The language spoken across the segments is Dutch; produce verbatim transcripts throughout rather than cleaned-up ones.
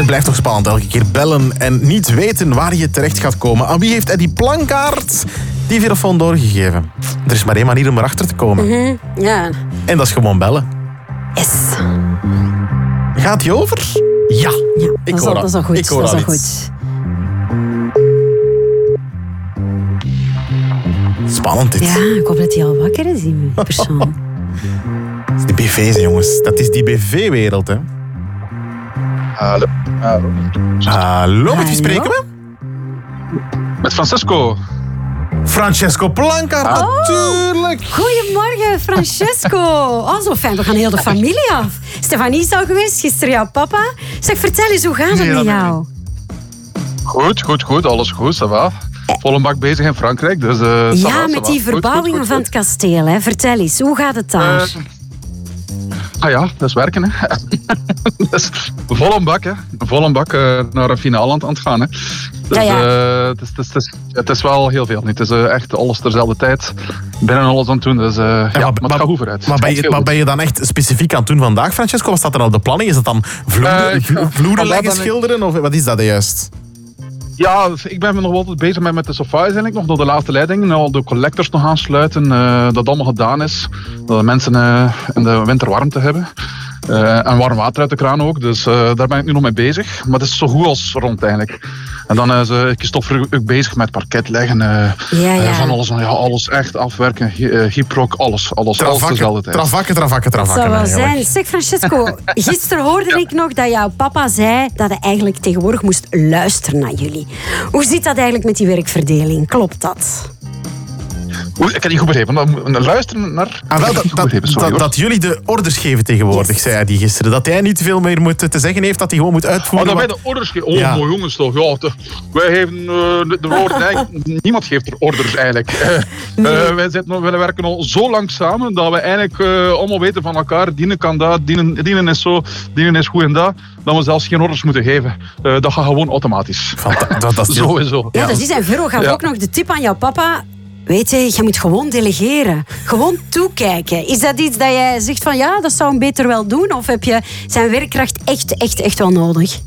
blijft toch spannend elke keer bellen en niet weten waar je terecht gaat komen. Aan wie heeft Eddie Plankaart die telefoon doorgegeven? Er is maar één manier om erachter te komen. Mm-hmm. Ja. En dat is gewoon bellen. Yes. Gaat die over? Ja. Ja, Ik dat, is hoor al, dat. dat is al goed. Ik hoor dat is al al iets. goed. Spannend dit. Ja, ik hoop dat hij al wakker is, die persoon. Dat is die B V's, jongens. Dat is die B V-wereld, hè. Hallo. Hallo. Hallo, met wie Hallo? spreken we? Met Francesco. Francesco Plankaart, Oh. natuurlijk. Goedemorgen, Francesco. Oh, zo fijn. We gaan heel de familie af. Stefanie is al geweest, gisteren jouw papa. Zeg, vertel eens, hoe gaat het Nee, met dat ben ik jou? Goed, goed, goed. Alles goed, ça va. Volle bak bezig in Frankrijk, dus... Uh, ça va, Ja, ça met va. die Goed, verbouwingen goed, van goed, het kasteel. Hè. Vertel eens, hoe gaat het daar? goed. Uh, ah ja, dat is werken, hè. Dus volle bak, hè. Volle bak uh, naar een finale aan, aan het gaan, hè. Dus, Ja, ja. uh, het, is, het, is, het, is, het is wel heel veel. Het is uh, echt alles terzelfde tijd. Binnen alles aan het doen, dus uh, ja, ja, maar het gaat goed vooruit. Maar ben, Het je, gaat maar heel ben je dan echt specifiek aan het doen vandaag, Francesco? Wat staat er al op de planning? Is dat dan vloeren, Uh, vlo- ja. vloeren Ja, leggen, dan ik- schilderen? Of wat is dat juist? Ja, ik ben nog altijd bezig met, met de sofa eigenlijk nog, door de laatste leiding. Nou, de collectors nog aansluiten, uh, dat allemaal gedaan is. Dat de mensen uh, in de winter warmte hebben. Uh, en warm water uit de kraan ook, dus uh, daar ben ik nu nog mee bezig. Maar het is zo goed als rond eigenlijk. En dan is uh, Christophe ook bezig met parket leggen. Uh, Ja, ja. uh, van alles, ja, alles echt afwerken. Uh, Gyproc, alles, alles, alles dezelfde tijd. Travakken, travakken, Dat travakken. zou wel eigenlijk. zijn. Zeg, Francesco, gisteren hoorde ik nog dat jouw papa zei dat hij eigenlijk tegenwoordig moest luisteren naar jullie. Hoe zit dat eigenlijk met die werkverdeling? Klopt dat? Oei, ik heb niet goed begrepen. Dan- Luisteren naar... Ah, wel, Ik heb dat, niet goed dat, begrepen, sorry, dat, hoor. dat jullie de orders geven tegenwoordig, Yes. zei hij die gisteren. Dat hij niet veel meer moet te zeggen heeft, dat hij gewoon moet Oh, uitvoeren. dat wij wat- de orders geven. Oh, Ja. mooi jongens toch. Ja, de- wij geven uh, de, de woorden eigenlijk. Niemand geeft er orders eigenlijk. Eh, eh, wij, zitten, wij werken al zo lang samen dat we eigenlijk uh, allemaal weten van elkaar. Dienen kan dat, dienen, dienen is zo, dienen is goed en dat. Dat we zelfs geen orders moeten geven. Uh, dat gaat gewoon automatisch. Fanta- dat, dat is heel- Sowieso. Ja, dat is en Vero gaf Ja. ook nog de tip aan jouw papa. Weet je, je moet gewoon delegeren. Gewoon toekijken. Is dat iets dat jij zegt van ja, dat zou hem beter wel doen? Of heb je zijn werkkracht echt, echt, echt wel nodig?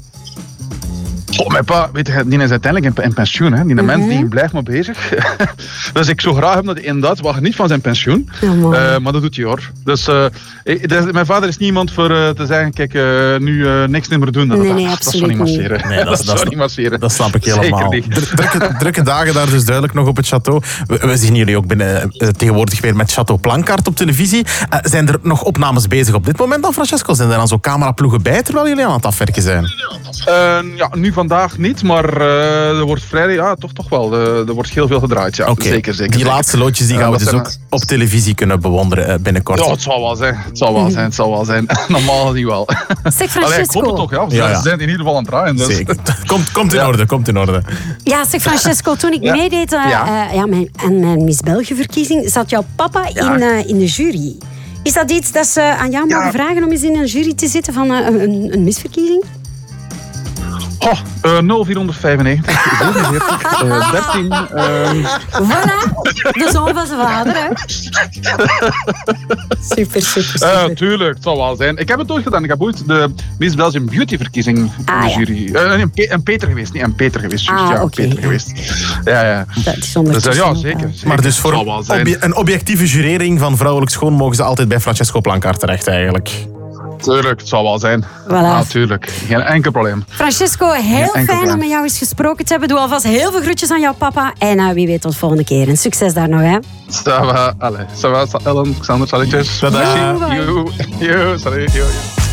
Oh, mijn pa, weet je, die is uiteindelijk in, in pensioen. Hè. Die Mhm. mens die blijft maar bezig. Dus ik zou graag hebben dat hij inderdaad wel geniet van zijn pensioen. Ja, mooi. Eh, maar dat doet hij hoor. Dus, eh, ik- dus mijn vader is niet iemand voor uh, te zeggen, kijk, uh, nu uh, niks meer doen. Dat, Nee, dat, nee, dat absoluut zou niet niet. masseren. Nee, dat, dat, dat, zou dat, niet masseren. dat snap ik Zeker helemaal. niet. Dr- Drukke, drukke dagen daar dus duidelijk nog op het château. We, we zien jullie ook binnen, uh, tegenwoordig weer met Château Plankaart op televisie. Uh, zijn er nog opnames bezig op dit moment dan, Francesco? Zijn er dan zo cameraploegen bij terwijl jullie aan het afwerken zijn? Uh, ja, nu vandaag niet, maar uh, er wordt vrijdag, ja, toch, toch wel. Uh, er wordt heel veel gedraaid, ja. Oké, Zeker, zeker. die zeker. laatste loodjes die Uh, gaan we wat dus zijn ook op televisie kunnen bewonderen uh, binnenkort. Ja, het zal wel zijn. Het zal wel zijn, het zal wel zijn. Normaal gezien wel. Zeg, Allee, ik hoop het Francesco. toch, ja. Ze Ja, ja. zijn in ieder geval aan het draaien. Dus. Zeker. Komt, komt in Ja. orde, komt in orde. Ja, zeg Francesco, toen ik Ja. meedeed uh, Ja. uh, ja, mijn, aan mijn Miss België-verkiezing, zat jouw papa Ja. in, uh, in de jury. Is dat iets dat ze aan jou Ja. mogen vragen om eens in een jury te zitten van uh, een, een misverkiezing? Oh, uh, nul vierhonderdvijfennegentig, zevenenveertig, uh, dertien. Uh, Voilà, de zoon van zijn vader, hè? Super, super, uh, super. tuurlijk, het zal wel zijn. Ik heb het ooit gedaan. Ik heb ooit de Miss Belgium Beauty verkiezing in Ah, de ja. jury. Uh, nee, een, Pe- een Peter geweest, niet een Peter geweest. juist, Ah, ja, oké, Peter ja. geweest. Ja, ja. Dat is Dus, uh, ondertussen ja, ook, zeker, uh, zeker. Maar dus voor Het zal wel een, zijn. obje- een objectieve jurering van vrouwelijk schoon mogen ze altijd bij Francesco Plankaart terecht eigenlijk. Tuurlijk, het zal wel zijn. Voilà. Natuurlijk, geen enkel probleem. Francesco, heel enkel fijn probleem. om met jou eens gesproken te hebben. Doe alvast heel veel groetjes aan jouw papa. En uh, wie weet tot volgende keer. En succes daar nog, hè. Ça va, allez, ça va, Ellen, Xander, salutjes. Tada. Merci. Yo, yo, salut, yo, yo.